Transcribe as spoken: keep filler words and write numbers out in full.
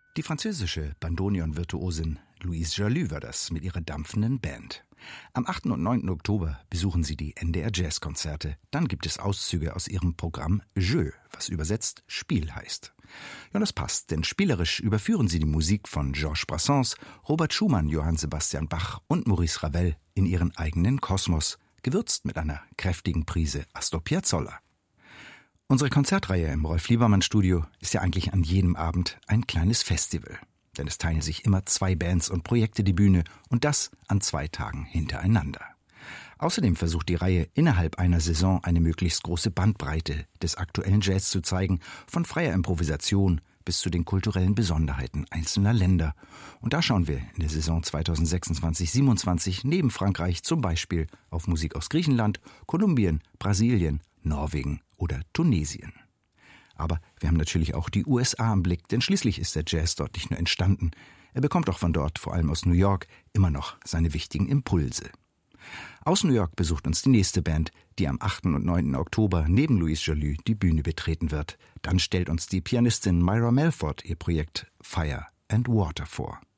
Die französische Bandoneon-Virtuosin Louise Jalux war das mit ihrer dampfenden Band. Am achten und neunten Oktober besuchen sie die N D R Jazzkonzerte. Dann gibt es Auszüge aus ihrem Programm Jeu, was übersetzt Spiel heißt. Ja, das passt, denn spielerisch überführen sie die Musik von Georges Brassens, Robert Schumann, Johann Sebastian Bach und Maurice Ravel in ihren eigenen Kosmos, gewürzt mit einer kräftigen Prise Astor Piazzolla. Unsere Konzertreihe im Rolf-Liebermann-Studio ist ja eigentlich an jedem Abend ein kleines Festival. Denn es teilen sich immer zwei Bands und Projekte die Bühne und das an zwei Tagen hintereinander. Außerdem versucht die Reihe innerhalb einer Saison eine möglichst große Bandbreite des aktuellen Jazz zu zeigen, von freier Improvisation bis zu den kulturellen Besonderheiten einzelner Länder. Und da schauen wir in der Saison zweitausendsechsundzwanzig siebenundzwanzig neben Frankreich zum Beispiel auf Musik aus Griechenland, Kolumbien, Brasilien, Norwegen oder Tunesien. Aber wir haben natürlich auch die U S A im Blick, denn schließlich ist der Jazz dort nicht nur entstanden, er bekommt auch von dort, vor allem aus New York, immer noch seine wichtigen Impulse. Aus New York besucht uns die nächste Band, die am achten und neunten Oktober neben Louise Jalux die Bühne betreten wird. Dann stellt uns die Pianistin Myra Melford ihr Projekt Fire and Water vor.